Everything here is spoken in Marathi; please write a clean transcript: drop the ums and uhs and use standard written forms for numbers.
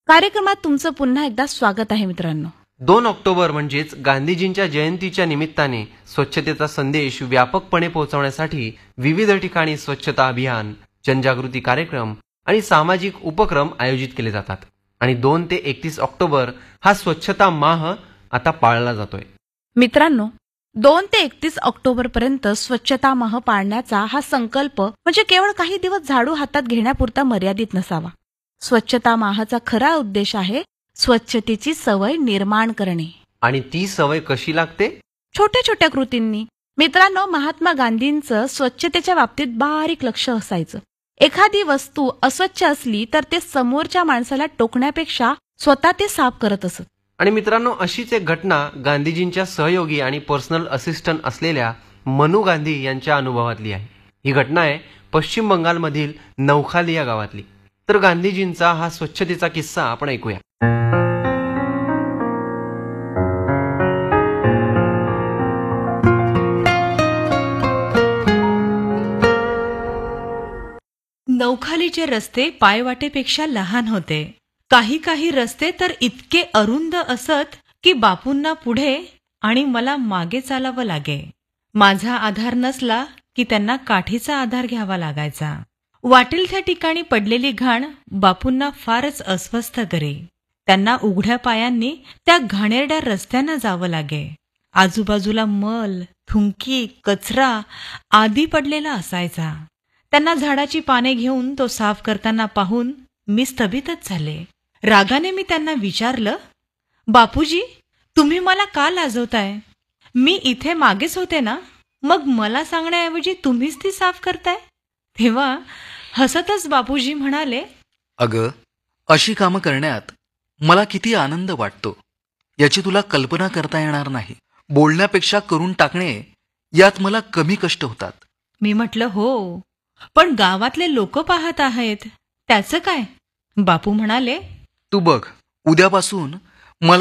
कार्यक्रमात तुमचं पुन्हा एकदा स्वागत आहे मित्रांनो. 2 ऑक्टोबर म्हणजेच गांधीजींच्या जयंतीच्या निमित्ताने स्वच्छतेचा संदेश व्यापकपणे पोहोचवण्यासाठी विविध ठिकाणी स्वच्छता अभियान, जनजागृती कार्यक्रम आणि सामाजिक उपक्रम आयोजित केले जातात. आणि 2 ते 31 ऑक्टोबर हा स्वच्छता माह आता पाळला जातोय. मित्रांनो, 2 ते 31 ऑक्टोबर पर्यंत स्वच्छता माह पाळण्याचा हा संकल्प म्हणजे केवळ काही दिवस झाडू हातात घेण्यापुरता मर्यादित नसावा. स्वच्छता माहाचा खरा उद्देश आहे स्वच्छतेची सवय निर्माण करणे. आणि ती सवय कशी लागते? छोट्या छोट्या कृतींनी. मित्रांनो, महात्मा गांधींचं स्वच्छतेच्या बाबतीत बारीक लक्ष असायचं. एखादी वस्तू अस्वच्छ असली तर ते समोरच्या माणसाला टोकण्यापेक्षा स्वतः ते साफ करत असत. आणि मित्रांनो, अशीच एक घटना गांधीजींच्या सहयोगी आणि पर्सनल असिस्टंट असलेल्या मनू गांधी यांच्या अनुभवातली आहे. ही घटना आहे पश्चिम बंगालमधील नौखाली या गावातली. तर गांधीजींचा हा स्वच्छतेचा किस्सा आपण ऐकूया. नौखालीचे रस्ते पायवाटेपेक्षा लहान होते. काही काही रस्ते तर इतके अरुंद असत की बापूंना पुढे आणि मला मागे चालावं लागे. माझा आधार नसला की त्यांना काठीचा आधार घ्यावा लागायचा. वाटेल त्या ठिकाणी पडलेली घाण बापूंना फारच अस्वस्थ करे. त्यांना उघड्या पायांनी त्या घाणेरड्या रस्त्यानं जावं लागे. आजूबाजूला मल, थुंकी, कचरा आदी पडलेला असायचा. त्यांना झाडाची पाने घेऊन तो साफ करताना पाहून मी स्तभितच झाले. रागाने मी त्यांना विचारलं, बापूजी, तुम्ही मला का लाजवताय? मी इथे मागेच होते ना, मग मला सांगण्याऐवजी तुम्हीच ती साफ करताय? तेव्हा हसतच बापूजी म्हणाले, अगं, अशी कामं करण्यात मला किती आनंद वाटतो याची तुला कल्पना करता येणार नाही. बोलण्यापेक्षा करून टाकणे यात मला कमी कष्ट होतात. मी म्हटलं, हो, पण गावातले लोक पाहत आहेत, त्याचं काय? बापू म्हणाले, तू बघ, उद्यापासून